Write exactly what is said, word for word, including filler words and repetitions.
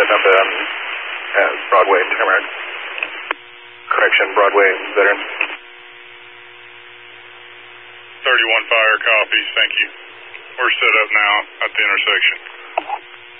set up um, uh, Broadway, Tamarack. Correction, Broadway, Veteran. thirty-one Fire copies, thank you. We're set up now at the intersection.